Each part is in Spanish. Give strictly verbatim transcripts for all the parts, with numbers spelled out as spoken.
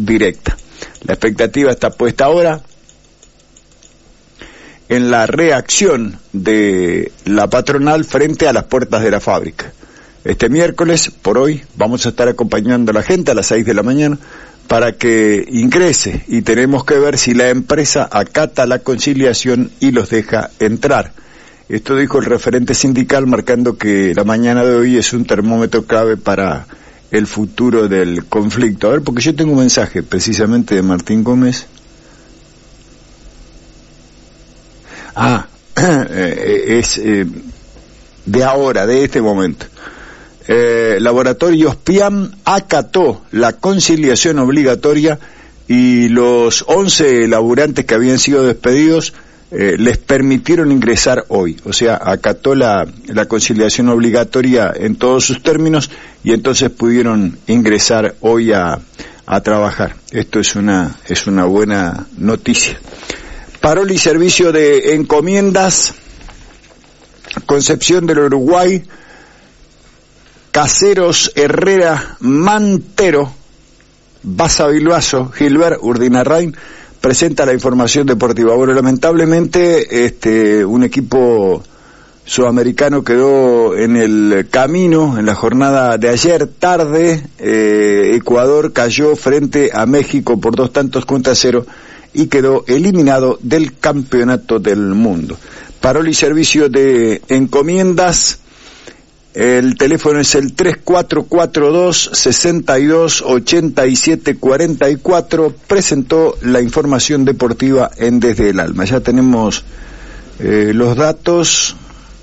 directa. La expectativa está puesta ahora en la reacción de la patronal frente a las puertas de la fábrica. Este miércoles, por hoy, vamos a estar acompañando a la gente a las seis de la mañana para que ingrese y tenemos que ver si la empresa acata la conciliación y los deja entrar. Esto dijo el referente sindical, marcando que la mañana de hoy es un termómetro clave para el futuro del conflicto. A ver, porque yo tengo un mensaje precisamente de Martín Gómez. Ah, es eh, de ahora, de este momento. Eh, Laboratorios Piam acató la conciliación obligatoria y los once laburantes que habían sido despedidos eh, les permitieron ingresar hoy. O sea, acató la, la conciliación obligatoria en todos sus términos y entonces pudieron ingresar hoy a, a trabajar. Esto es una, es una buena noticia. Parol y servicio de encomiendas, Concepción del Uruguay, Caseros, Herrera, Mantero, Baza Bilbaso, Gilbert, Urdinarrain, presenta la información deportiva. Bueno, lamentablemente este un equipo sudamericano quedó en el camino en la jornada de ayer tarde. eh, Ecuador cayó frente a México por dos tantos contra cero y quedó eliminado del campeonato del mundo. Parol y servicio de encomiendas, el teléfono es el tres cuatro cuatro dos, seis dos, ocho siete cuatro cuatro, presentó la información deportiva en Desde el Alma. Ya tenemos eh, los datos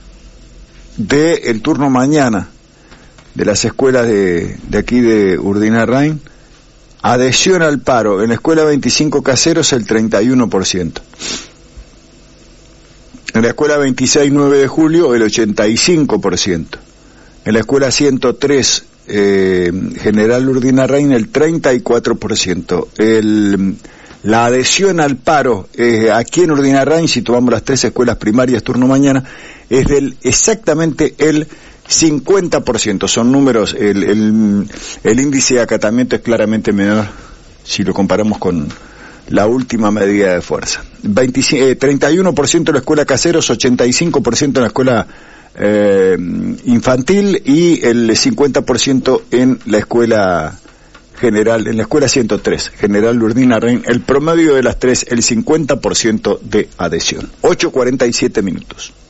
del turno mañana de las escuelas de, de aquí de Urdinarrain. Adhesión al paro, en la escuela veinticinco Caseros el treinta y uno por ciento. En la escuela veintiséis nueve de julio el ochenta y cinco por ciento. En la escuela ciento tres eh, General Urdinarrain el treinta y cuatro por ciento. El, la adhesión al paro eh, aquí en Urdinarrain, si tomamos las tres escuelas primarias turno mañana, es del exactamente el cincuenta por ciento. Son números, el, el, el índice de acatamiento es claramente menor si lo comparamos con la última medida de fuerza. veinticinco, eh, treinta y uno por ciento en la escuela Caseros, ochenta y cinco por ciento en la escuela eh, infantil y el cincuenta por ciento en la escuela general, en la escuela ciento tres, General Urdinarrain. El promedio de las tres, el cincuenta por ciento de adhesión. ocho cuarenta y siete minutos.